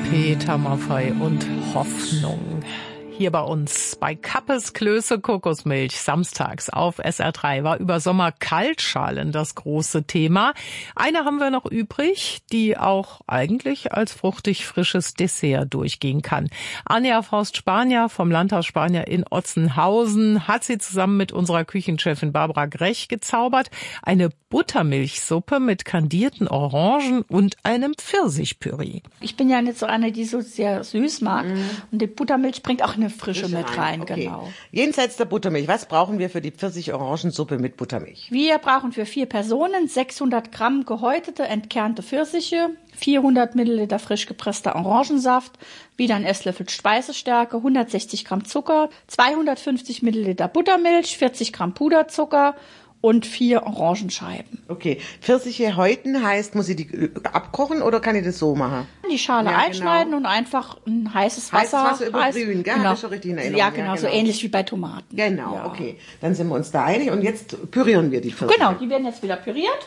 Peter Maffay und Hoffnung. Hier bei uns bei Kappes Klöße Kokosmilch samstags auf SR3 war über Sommer Kaltschalen das große Thema. Eine haben wir noch übrig, die auch eigentlich als fruchtig frisches Dessert durchgehen kann. Anja Faust-Spanier vom Landhaus Spanier in Otzenhausen hat sie zusammen mit unserer Küchenchefin Barbara Grech gezaubert. Eine Buttermilchsuppe mit kandierten Orangen und einem Pfirsichpüree. Ich bin ja nicht so eine, die so sehr süß mag. Und die Buttermilch bringt auch eine Frische mit rein, okay. Genau. Jenseits der Buttermilch, was brauchen wir für die Pfirsich-Orangensuppe mit Buttermilch? Wir brauchen für 4 Personen 600 Gramm gehäutete, entkernte Pfirsiche, 400 Milliliter frisch gepresster Orangensaft, wieder ein Esslöffel Speisestärke, 160 Gramm Zucker, 250 Milliliter Buttermilch, 40 Gramm Puderzucker und 4 Orangenscheiben. Okay, Pfirsiche häuten heißt, muss ich die abkochen oder kann ich das so machen? Die Schale einschneiden und einfach ein heißes Wasser überbrühen, gell? Genau. Habe ich schon richtig in Erinnerung. Ja, genau, so ähnlich wie bei Tomaten. Genau, ja. Okay. Dann sind wir uns da einig und jetzt pürieren wir die Pfirsiche. Genau, die werden jetzt wieder püriert.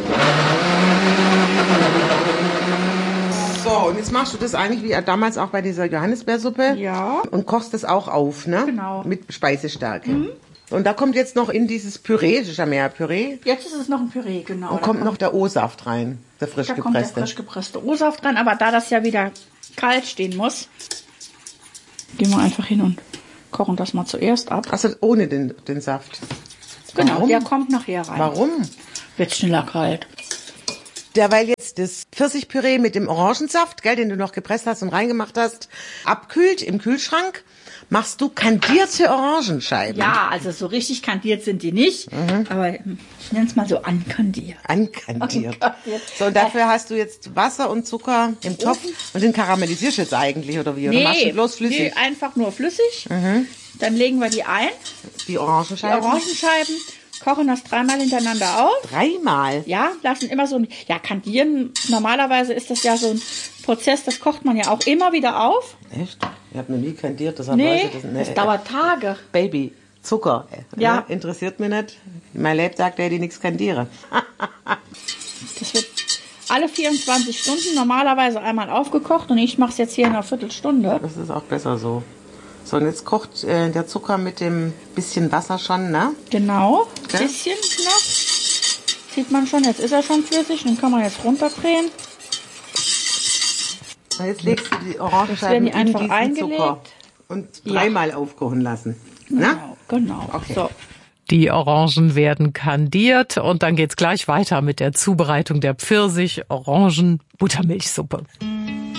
So, und jetzt machst du das eigentlich wie damals auch bei dieser Johannisbeersuppe. Ja. Und kochst das auch auf, ne? Genau. Mit Speisestärke. Und da kommt jetzt noch in dieses Püree, das ist ja mehr Püree. Jetzt ist es noch ein Püree, genau. Und kommt noch der O-Saft rein, der frisch Da gepresste. kommt der frisch gepresste O-Saft rein, aber da das ja wieder kalt stehen muss, gehen wir einfach hin und kochen das mal zuerst ab. Also ohne den Saft. Genau, Warum? der kommt nachher rein. Warum? Wird schneller kalt. Derweil jetzt das Pfirsichpüree mit dem Orangensaft, gell, den du noch gepresst hast und reingemacht hast, abkühlt im Kühlschrank, machst du kandierte Orangenscheiben. Ja, also so richtig kandiert sind die nicht, aber ich nenne es mal so ankandiert. Ankandiert. Ankandiert. So, und dafür hast du jetzt Wasser und Zucker im Topf und den karamellisierst du jetzt eigentlich, oder wie? Oder machst du bloß flüssig? Nee, einfach nur flüssig. Dann legen wir die ein, Die Orangenscheiben? die Orangenscheiben, kochen das 3-mal hintereinander auf. 3-mal? Ja, lassen immer so, kandieren, normalerweise ist das ja so ein Prozess, das kocht man ja auch immer wieder auf. Echt? Ich habe noch nie kandiert, deshalb Nee, weiß ich das. das dauert Tage. Baby, Zucker. Ja. Interessiert mich nicht. Mein Lebtag, der die nichts kandiere. Das wird alle 24 Stunden normalerweise einmal aufgekocht und ich mache es jetzt hier in einer Viertelstunde. Das ist auch besser so. So, und jetzt kocht der Zucker mit dem bisschen Wasser schon, ne? Genau, Ja. ein bisschen noch. Sieht man schon, jetzt ist er schon flüssig, den kann man jetzt runterdrehen. Und jetzt legst du die Jetzt Orangenscheiben werden die in einfach diesen eingelegt. Zucker und 3-mal aufkochen lassen. Ne? Genau. Okay. So. Die Orangen werden kandiert und dann geht's gleich weiter mit der Zubereitung der Pfirsich-Orangen-Buttermilchsuppe.